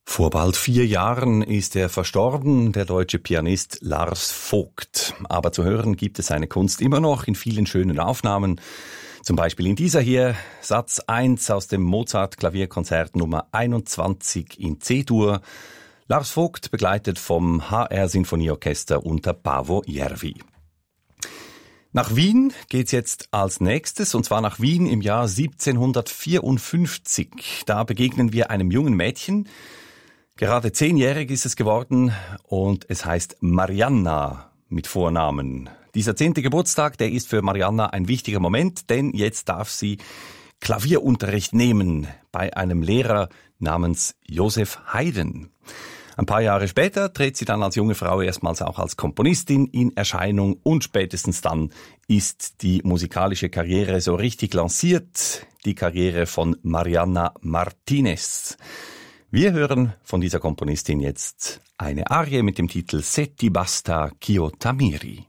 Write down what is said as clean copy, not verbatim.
Vor bald 4 Jahren ist er verstorben, der deutsche Pianist Lars Vogt. Aber zu hören gibt es seine Kunst immer noch in vielen schönen Aufnahmen. Zum Beispiel in dieser hier, Satz 1 aus dem Mozart-Klavierkonzert Nummer 21 in C-Dur. Lars Vogt begleitet vom HR-Sinfonieorchester unter Paavo Järvi. Nach Wien geht's jetzt als nächstes, und zwar nach Wien im Jahr 1754. Da begegnen wir einem jungen Mädchen. Gerade 10-jährig ist es geworden und es heißt Marianna mit Vornamen. Dieser 10. Geburtstag, der ist für Marianna ein wichtiger Moment, denn jetzt darf sie Klavierunterricht nehmen bei einem Lehrer namens Joseph Haydn. Ein paar Jahre später tritt sie dann als junge Frau erstmals auch als Komponistin in Erscheinung und spätestens dann ist die musikalische Karriere so richtig lanciert, die Karriere von Marianna Martinez. Wir hören von dieser Komponistin jetzt eine Arie mit dem Titel Se ti basta ch'io t'ammiri.